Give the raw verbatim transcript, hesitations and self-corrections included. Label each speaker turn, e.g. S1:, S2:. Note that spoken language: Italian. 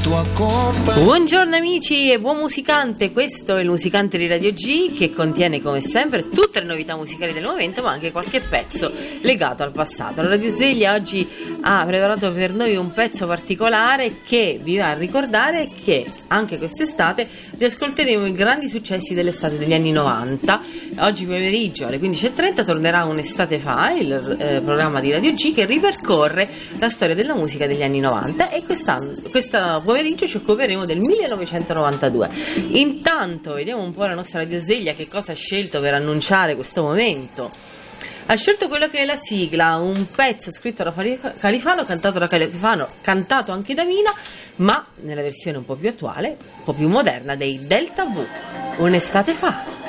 S1: tua compagnia.
S2: Buongiorno amici e buon musicante, questo è il Musicante di Radio G, che contiene come sempre tutte le novità musicali del momento, ma anche qualche pezzo legato al passato. La Radio Sveglia oggi ha preparato per noi un pezzo particolare che vi va a ricordare che anche quest'estate riascolteremo i grandi successi dell'estate degli anni novanta. Oggi pomeriggio alle quindici e trenta tornerà Un'estate fa, il eh, programma di Radio G che ripercorre la storia della musica degli anni novanta, e quest'anno, questo pomeriggio ci occuperemo del millenovecentonovantadue. Intanto vediamo un po' la nostra Radio Sveglia che cosa ha scelto per annunciare questo momento. Ha scelto quello che è la sigla, un pezzo scritto da Califano, cantato da Califano, cantato anche da Mina, ma nella versione un po' più attuale, un po' più moderna dei Delta V. Un'estate fa.